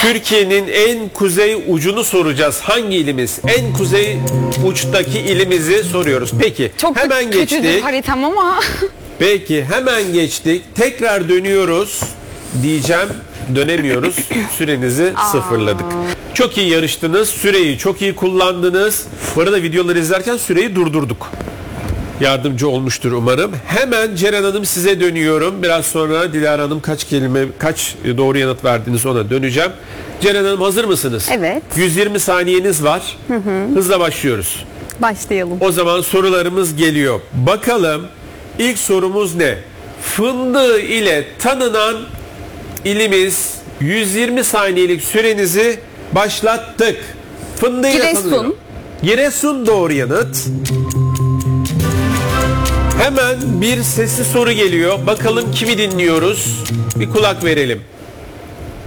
Türkiye'nin en kuzey ucunu soracağız. Hangi ilimiz? En kuzey uçtaki ilimizi soruyoruz. Peki Çok hemen kötüdür geçtik. haritam ama. Peki hemen geçtik. Tekrar dönüyoruz diyeceğim. Dönemiyoruz. Sürenizi sıfırladık. Çok iyi yarıştınız. Süreyi çok iyi kullandınız. Bu arada videoları izlerken süreyi durdurduk. Yardımcı olmuştur umarım. Hemen Ceren Hanım size dönüyorum. Biraz sonra Dilara Hanım kaç doğru yanıt verdiniz ona döneceğim. Ceren Hanım hazır mısınız? Evet. 120 saniyeniz var. Hızla başlıyoruz. Başlayalım. O zaman sorularımız geliyor. Bakalım ilk sorumuz ne? Fındığı ile tanınan ilimiz. 120 saniyelik sürenizi başlattık. Fındığıyla Giresun. tanınıyor. Giresun doğru yanıt. Hemen bir sesli soru geliyor. Bakalım kimi dinliyoruz? Bir kulak verelim.